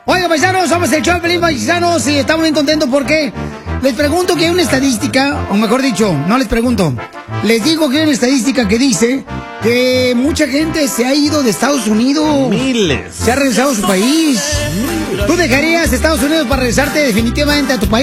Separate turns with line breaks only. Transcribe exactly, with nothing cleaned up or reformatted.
Oiga, paisanos, somos el show de Pelín, paisanos, y estamos bien contentos porque les pregunto que hay una estadística, o mejor dicho, no les pregunto, les digo que hay una estadística que dice que mucha gente se ha ido de Estados Unidos.
Miles.
Se ha regresado a su país. ¿Tú dejarías Estados Unidos para regresarte definitivamente a tu país?